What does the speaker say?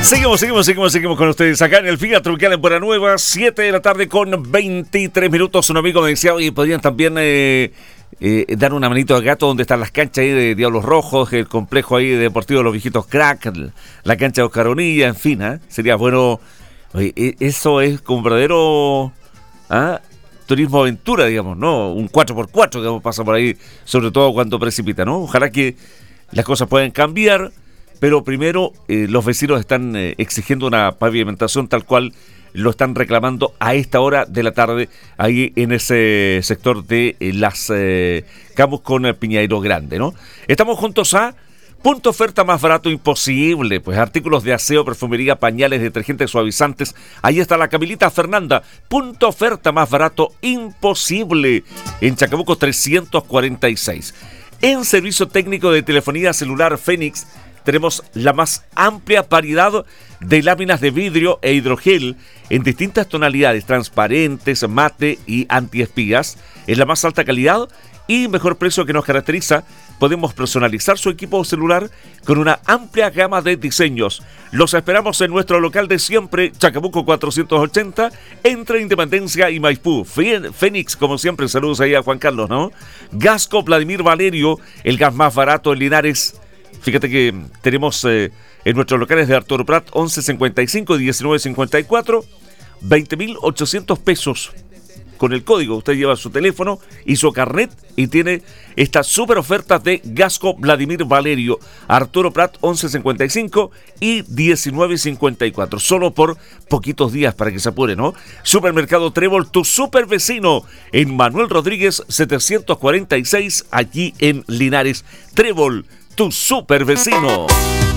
Seguimos con ustedes acá en el Figa Tropical en Buena Nueva, 7 de la tarde con 23 minutos. Un amigo me decía, oye, podrían también dar una manito al gato donde están las canchas ahí de Diablos Rojos, el complejo ahí deportivo de los viejitos crack, la cancha de Oscar Onilla, en fin, sería bueno. Oye, eso es como un verdadero turismo aventura, digamos, ¿no? Un 4x4, digamos, pasa por ahí, sobre todo cuando precipita, ¿no? Ojalá que las cosas puedan cambiar. Pero primero, los vecinos están exigiendo una pavimentación tal cual lo están reclamando a esta hora de la tarde, ahí en ese sector de las Camus con Piñeiro Grande, ¿no? Estamos juntos a punto oferta más barato imposible, pues artículos de aseo, perfumería, pañales, detergentes, suavizantes. Ahí está la Camilita Fernanda, punto oferta más barato imposible, en Chacabuco 346. En servicio técnico de telefonía celular Fénix, tenemos la más amplia variedad de láminas de vidrio e hidrogel en distintas tonalidades, transparentes, mate y antiespías, en la más alta calidad y mejor precio que nos caracteriza. Podemos personalizar su equipo celular con una amplia gama de diseños. Los esperamos en nuestro local de siempre, Chacabuco 480, entre Independencia y Maipú. Fénix, como siempre, saludos ahí a Juan Carlos, ¿no? Gasco Vladimir Valerio, el gas más barato en Linares. Fíjate que tenemos en nuestros locales de Arturo Prat 1155 y 1954, 20.800 pesos. Con el código usted lleva su teléfono y su carnet y tiene esta super oferta de Gasco Vladimir Valerio, Arturo Prat 1155 y 1954. Solo por poquitos días para que se apure, ¿no? Supermercado Trébol, tu super vecino, en Manuel Rodríguez 746, allí en Linares. Trébol, tu super vecino.